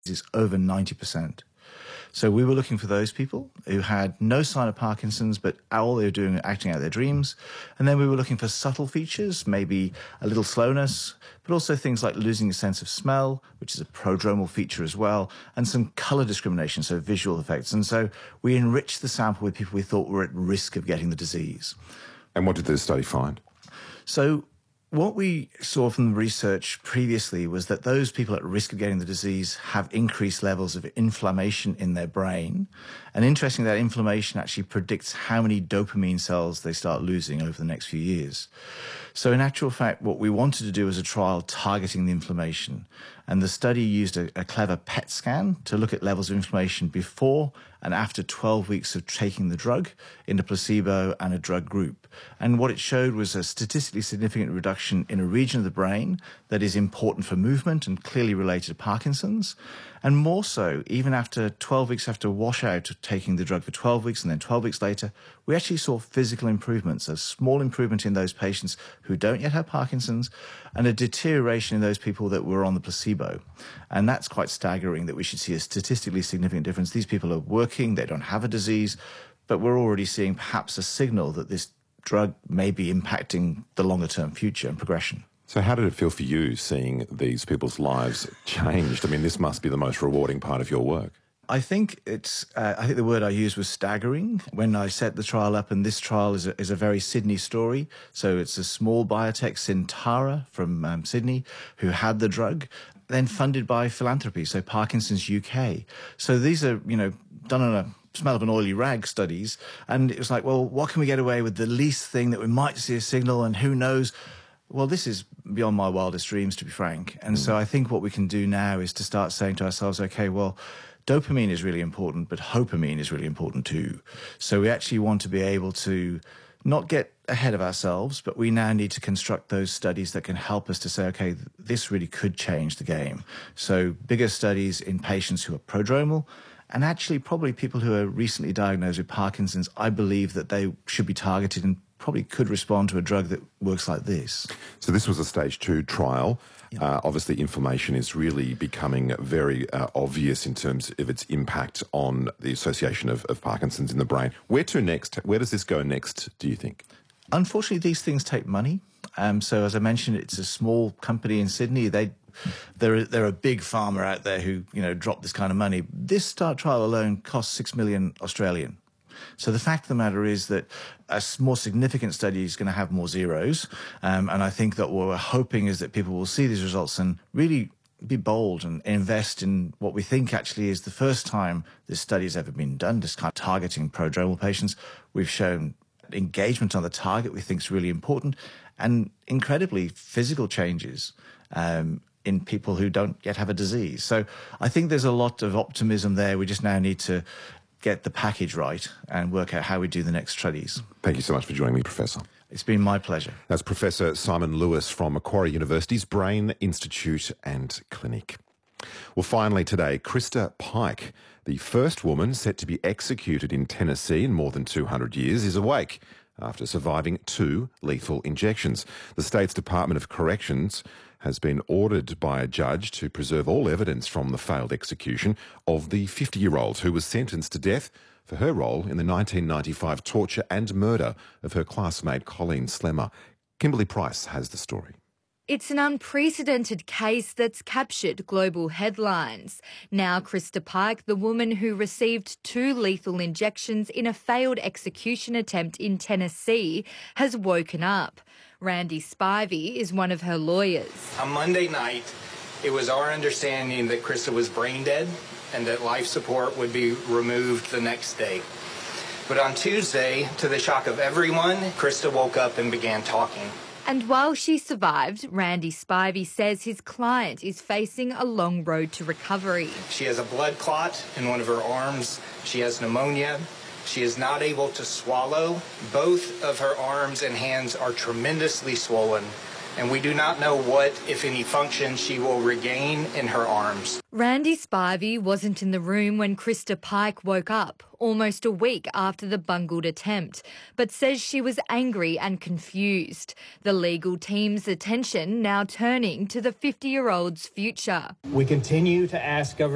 is over 90%. So we were looking for those people who had no sign of Parkinson's, but all they were doing was acting out their dreams. And then we were looking for subtle features, maybe a little slowness, but also things like losing a sense of smell, which is a prodromal feature as well, and some color discrimination, so visual effects. And so we enriched the sample with people we thought were at risk of getting the disease. And what did the study find? So what we saw from the research previously was that those people at risk of getting the disease have increased levels of inflammation in their brain. And interestingly, that inflammation actually predicts how many dopamine cells they start losing over the next few years. So in actual fact, what we wanted to do was a trial targeting the inflammation. And the study used a clever PET scan to look at levels of inflammation before and after 12 weeks of taking the drug in a placebo and a drug group. And what it showed was a statistically significant reduction in a region of the brain that is important for movement and clearly related to Parkinson's. And more so, even after 12 weeks after washout of taking the drug for 12 weeks and then 12 weeks later, we actually saw physical improvements, a small improvement in those patients who don't yet have Parkinson's and a deterioration in those people that were on the placebo. And that's quite staggering that we should see a statistically significant difference. These people are working, they don't have a disease, but we're already seeing perhaps a signal that this drug may be impacting the longer-term future and progression. So how did it feel for you seeing these people's lives changed? I mean, this must be the most rewarding part of your work. I think the word I used was staggering when I set the trial up, and this trial is a very Sydney story. So it's a small biotech, Syntara, from Sydney, who had the drug, then funded by philanthropy, so Parkinson's UK. So these are, done on a smell of an oily rag studies, and it was like, well, what can we get away with the least thing that we might see a signal, and who knows? Well, this is beyond my wildest dreams, to be frank. And so I think what we can do now is to start saying to ourselves, okay, well, dopamine is really important, but dopamine is really important too. So we actually want to be able to not get ahead of ourselves, but we now need to construct those studies that can help us to say, okay, this really could change the game. So bigger studies in patients who are prodromal, and actually probably people who are recently diagnosed with Parkinson's. I believe that they should be targeted and probably could respond to a drug that works like this. So this was a stage 2 trial. Yeah. Obviously, inflammation is really becoming very obvious in terms of its impact on the association of Parkinson's in the brain. Where to next? Where does this go next, do you think? Unfortunately, these things take money. So as I mentioned, it's a small company in Sydney. They're a big pharma out there who, drop this kind of money. This trial alone costs 6 million Australian. So the fact of the matter is that a more significant study is going to have more zeros. And I think that what we're hoping is that people will see these results and really be bold and invest in what we think actually is the first time this study has ever been done, this kind of targeting prodromal patients. We've shown engagement on the target we think is really important, and incredibly physical changes in people who don't yet have a disease. So I think there's a lot of optimism there. We just now need to get the package right and work out how we do the next studies. Thank you so much for joining me, Professor. It's been my pleasure. That's Professor Simon Lewis from Macquarie University's Brain Institute and Clinic. Well, finally today, Krista Pike, the first woman set to be executed in Tennessee in more than 200 years, is awake after surviving 2 lethal injections. The state's Department of Corrections has been ordered by a judge to preserve all evidence from the failed execution of the 50-year-old who was sentenced to death for her role in the 1995 torture and murder of her classmate Colleen Slemmer. Kimberly Price has the story. It's an unprecedented case that's captured global headlines. Now Krista Pike, the woman who received 2 lethal injections in a failed execution attempt in Tennessee, has woken up. Randy Spivey is one of her lawyers. On Monday night, it was our understanding that Krista was brain dead and that life support would be removed the next day. But on Tuesday, to the shock of everyone, Krista woke up and began talking. And while she survived, Randy Spivey says his client is facing a long road to recovery. She has a blood clot in one of her arms. She has pneumonia. She is not able to swallow. Both of her arms and hands are tremendously swollen, and we do not know what, if any, function she will regain in her arms. Randy Spivey wasn't in the room when Krista Pike woke up, almost a week after the bungled attempt, but says she was angry and confused. The legal team's attention now turning to the 50-year-old's future. We continue to ask government